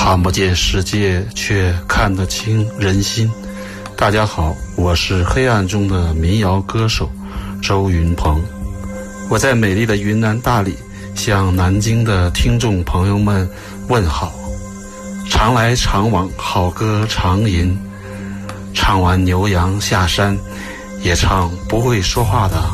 看不见世界，却看得清人心。大家好，我是黑暗中的民谣歌手周云鹏，我在美丽的云南大理向南京的听众朋友们问好。常来常往，好歌常吟，唱完牛羊下山，也唱不会说话的